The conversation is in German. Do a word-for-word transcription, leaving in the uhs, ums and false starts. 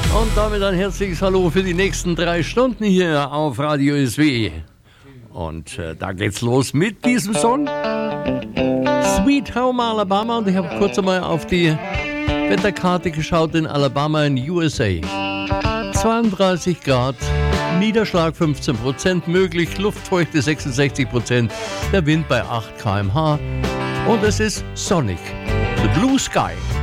Und damit ein herzliches Hallo für die nächsten drei Stunden hier auf Radio S W. Und äh, da geht's los mit diesem Song. Sweet Home Alabama. Und ich habe kurz einmal auf die Wetterkarte geschaut in Alabama in U S A. zweiunddreißig Grad, Niederschlag fünfzehn Prozent möglich, Luftfeuchte sechsundsechzig Prozent, der Wind bei acht Kilometer pro Stunde und es ist sonnig. The Blue Sky.